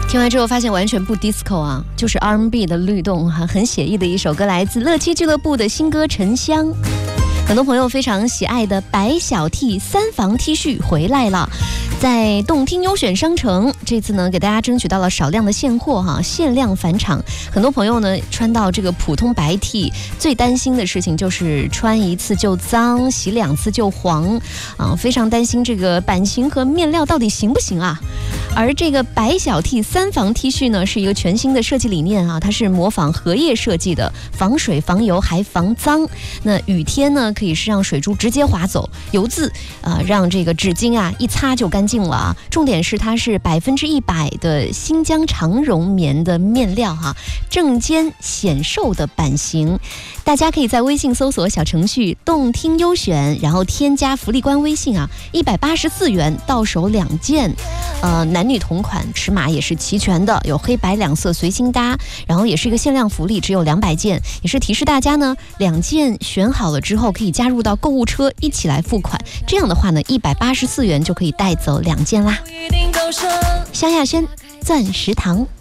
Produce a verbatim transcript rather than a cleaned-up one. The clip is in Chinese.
听完之后发现完全不 disco 啊，就是 R and B 的律动哈，很写意的一首歌，来自乐七俱乐部的新歌《沉香》。很多朋友非常喜爱的白小 T 三房 T 恤回来了，在动听优选商城，这次呢给大家争取到了少量的现货哈，限量返场。很多朋友呢穿到这个普通白 T， 最担心的事情就是穿一次就脏，洗两次就黄啊，非常担心这个版型和面料到底行不行啊。而这个白小 T 三房 T 恤呢，是一个全新的设计理念啊，它是模仿荷叶设计的，防水防油还防脏。那雨天呢，可以是让水珠直接滑走，油渍啊、呃，让这个纸巾啊一擦就干净了啊。重点是它是百分之一百的新疆长绒棉的面料哈、啊，正肩显瘦的版型。大家可以在微信搜索小程序“动听优选”，然后添加福利官微信啊，一百八十四元到手两件，呃，男女同款，尺码也是齐全的，有黑白两色随心搭，然后也是一个限量福利，只有两百件，也是提示大家呢，两件选好了之后可以加入到购物车一起来付款，这样的话呢，一百八十四元就可以带走两件啦。萧亚轩，钻石堂。